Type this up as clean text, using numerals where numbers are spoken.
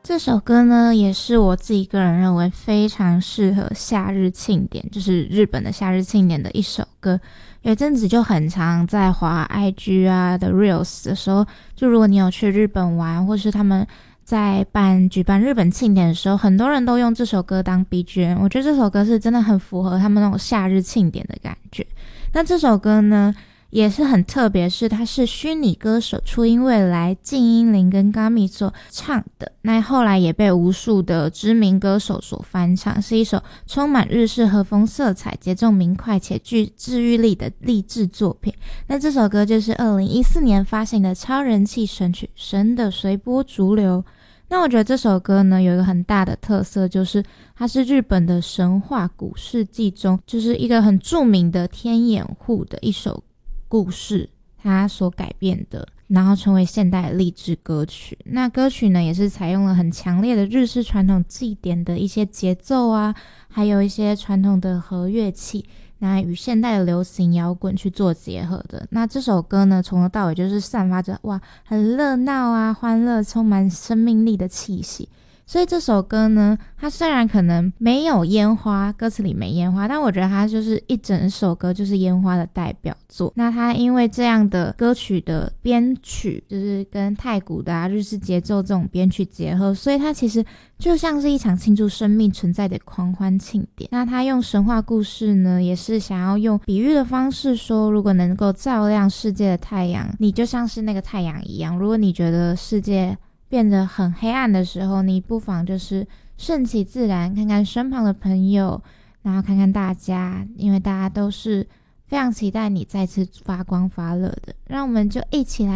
这首歌呢，也是我自己个人认为非常适合夏日庆典，就是日本的夏日庆典的一首歌。有一阵子就很常在滑 IG 啊的 Reels 的时候，就如果你有去日本玩，或是他们在举办日本庆典的时候，很多人都用这首歌当 BGM。我觉得这首歌是真的很符合他们那种夏日庆典的感觉。那这首歌呢，也是很特别，是它是虚拟歌手初音未来、静音玲跟 Gami 所唱的，那后来也被无数的知名歌手所翻唱，是一首充满日式和风色彩、节奏明快且具治愈力的励志作品。那这首歌就是2014年发行的超人气神曲《神的随波逐流》。那我觉得这首歌呢，有一个很大的特色，就是它是日本的神话古事记中，就是一个很著名的天眼户的一首故事，它所改编的，然后成为现代的励志歌曲。那歌曲呢，也是采用了很强烈的日式传统祭典的一些节奏啊，还有一些传统的和乐器，那与现代的流行摇滚去做结合的。那这首歌呢，从头到尾就是散发着很热闹啊、欢乐、充满生命力的气息。所以这首歌呢，它虽然可能没有烟花，歌词里没烟花，但我觉得它就是一整首歌就是烟花的代表作。那它因为这样的歌曲的编曲，就是跟太鼓的日式节奏这种编曲结合，所以它其实就像是一场庆祝生命存在的狂欢庆典。那它用神话故事呢，也是想要用比喻的方式说，如果能够照亮世界的太阳，你就像是那个太阳一样。如果你觉得世界变得很黑暗的时候，你不妨就是顺其自然，看看身旁的朋友，然后看看大家，因为大家都是非常期待你再次发光发热的。让我们就一起来